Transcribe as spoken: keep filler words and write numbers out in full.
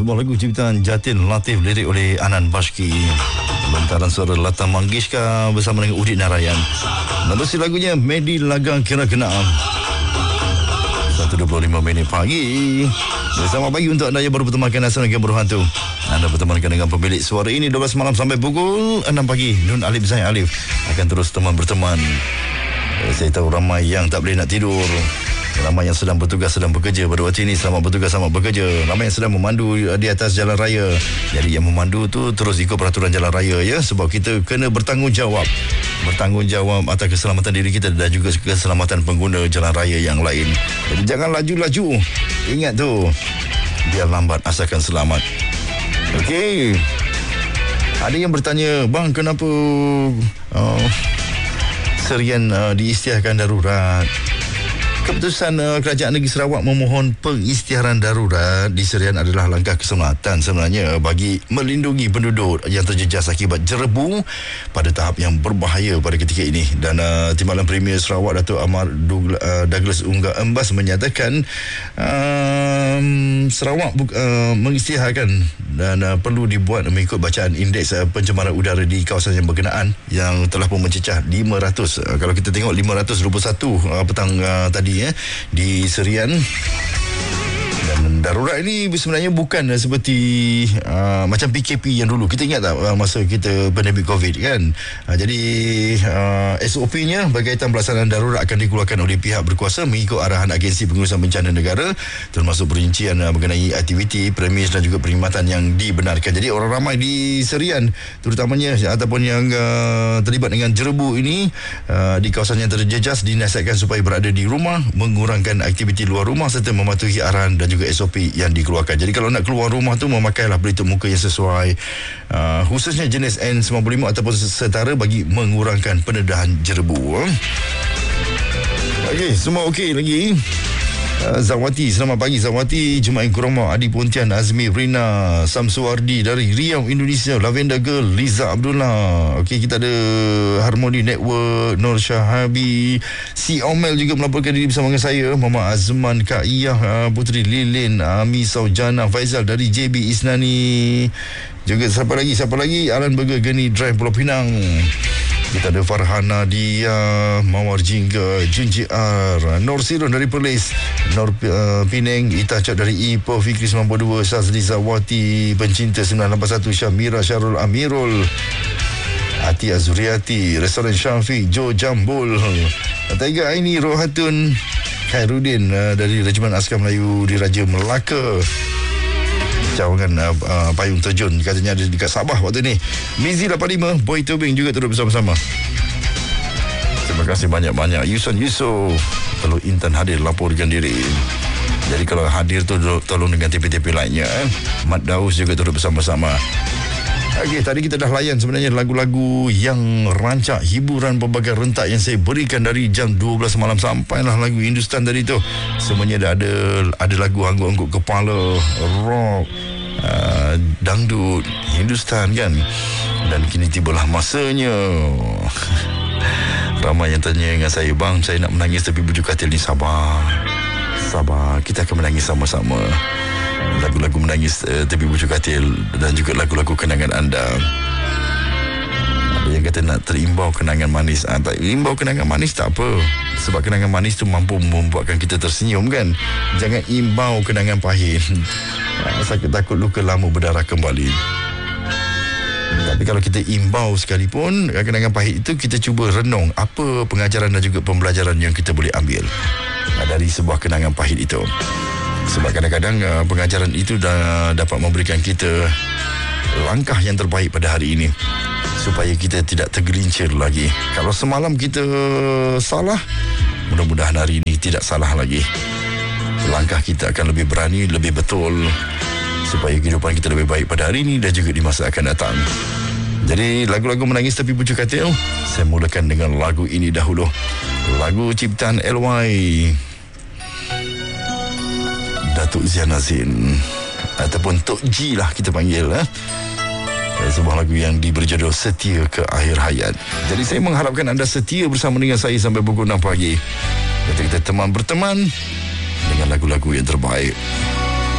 Sebuah lagu ciptaan Jatin Latif, lirik oleh Anan Bashki, bentaran suara Lata Mangeshkar bersama dengan Udit Narayan. Menerusi lagunya Medi Lagang Kira Kena. satu dua puluh lima minit pagi. Selamat pagi untuk anda yang baru bertemankan Asal Negara Berhantu. Anda bertemankan dengan pemilik suara ini dua belas malam sampai pukul enam pagi. Nun Alif Zain Alif akan terus teman berteman. Saya tahu ramai yang tak boleh nak tidur, ramai yang sedang bertugas, sedang bekerja pada waktu ini. Selamat bertugas, selamat bekerja. Ramai yang sedang memandu di atas jalan raya. Jadi yang memandu tu terus ikut peraturan jalan raya ya, sebab kita kena bertanggungjawab. Bertanggungjawab atas keselamatan diri kita dan juga keselamatan pengguna jalan raya yang lain. Jadi jangan laju-laju. Ingat tu, biar lambat asalkan selamat. Okey. Ada yang bertanya, bang, kenapa uh, Serian uh, diisytiharkan darurat? Keputusan uh, Kerajaan Negeri Sarawak memohon pengisytiharan darurat di Serian adalah langkah keselamatan sebenarnya bagi melindungi penduduk yang terjejas akibat jerebu pada tahap yang berbahaya pada ketika ini. Dan uh, Timbalan Premier Sarawak Datuk Amar Douglas Ungga Embas menyatakan um, Sarawak uh, mengisytiharkan dan uh, perlu dibuat mengikut bacaan indeks uh, pencemaran udara di kawasan yang berkenaan yang telah pun mencecah lima ratus. Uh, kalau kita tengok lima ratus dua puluh satu uh, petang uh, tadi ya, di Serian. Dan darurat ini sebenarnya bukan seperti uh, macam P K P yang dulu. Kita ingat tak uh, masa kita pandemik COVID kan? Uh, jadi uh, S O P-nya berkaitan pelaksanaan darurat akan dikeluarkan oleh pihak berkuasa mengikut arahan Agensi Pengurusan Bencana Negara, termasuk perincian uh, mengenai aktiviti, premis dan juga perkhidmatan yang dibenarkan. Jadi orang ramai di Serian terutamanya ataupun yang uh, terlibat dengan jerebu ini uh, di kawasan yang terjejas dinasihatkan supaya berada di rumah, mengurangkan aktiviti luar rumah serta mematuhi arahan dan juga S O P yang dikeluarkan. Jadi kalau nak keluar rumah tu memakailah pelitup muka yang sesuai, uh, khususnya jenis N sembilan puluh lima ataupun setara bagi mengurangkan pendedahan jerebu. Okey, semua okey lagi. Uh, Zawati, selamat pagi Zawati. Jemaah Kurama, Adi Pontian, Azmi Rina, Samsuardi dari Riau, Indonesia, Lavender Girl, Liza Abdullah. Okey, kita ada Harmony Network, Nur Syahabi, Si Omel juga melaporkan diri bersama dengan saya, Mama Azman, Kak Iyah, uh, Putri Lilin, Ami Saujana, Faizal dari J B Isnani. Juga siapa lagi? Siapa lagi? Alan Burger, Geni Drive, Pulau Pinang. Kita ada Farhana Dia, Mawar Jingga, Junji R, Nur Sirun dari Perlis, Nur uh, Penang, Ita Cak dari Ipoh, Fikri sembilan puluh dua, Sazli Zawati, Pencinta sembilan lapan satu, Syamira Syarul Amirul, Ati Azuriati, Restoran Syafiq, Jo Jambul, Taiga Aini Rohatun, Khairuddin uh, dari Regimen Askar Melayu di Raja Melaka. Cawangan uh, uh, payung terjun katanya ada dekat Sabah waktu ni. Mizi lapan lima, Boy Tobing juga turut bersama-sama. Terima kasih banyak-banyak. Yuson Yusof, perlu Intan hadir laporkan diri. Jadi kalau hadir tu tolong dengan T P-T P lainnya eh. Mat Daus juga turut bersama-sama. Okey, tadi kita dah layan sebenarnya lagu-lagu yang rancak hiburan pelbagai rentak yang saya berikan dari jam dua belas malam sampailah lagu Hindustan tadi tu. Semuanya dah ada ada lagu angguk-angguk kepala, rock, uh, dangdut, Hindustan kan. Dan kini tibalah masanya. Ramai yang tanya dengan saya, bang, saya nak menangis tapi bujuk katil ni. Sabar. Sabar, kita akan menangis sama-sama. Lagu-lagu menangis uh, tepi bujuk katil dan juga lagu-lagu kenangan anda. Ada yang kata nak terimbau kenangan manis. Ah, tak imbau kenangan manis tak apa, sebab kenangan manis tu mampu membuatkan kita tersenyum kan. Jangan imbau kenangan pahit. Ah, sakit takut luka lama berdarah kembali. Tapi kalau kita imbau sekalipun kenangan pahit itu, kita cuba renung apa pengajaran dan juga pembelajaran yang kita boleh ambil dari sebuah kenangan pahit itu. Sebab kadang-kadang uh, pengajaran itu dah dapat memberikan kita langkah yang terbaik pada hari ini, supaya kita tidak tergelincir lagi. Kalau semalam kita salah, mudah-mudahan hari ini tidak salah lagi. Langkah kita akan lebih berani, lebih betul, supaya kehidupan kita lebih baik pada hari ini dan juga di masa akan datang. Jadi lagu-lagu menangis tepi bujuk katil, saya mulakan dengan lagu ini dahulu. Lagu ciptaan L Y Datuk Zian Azin, ataupun Tok G lah kita panggil eh? Sebuah lagu yang diberi judul Setia ke Akhir Hayat. Jadi saya mengharapkan anda setia bersama dengan saya sampai pukul enam pagi. Kita, kita teman berteman dengan lagu-lagu yang terbaik.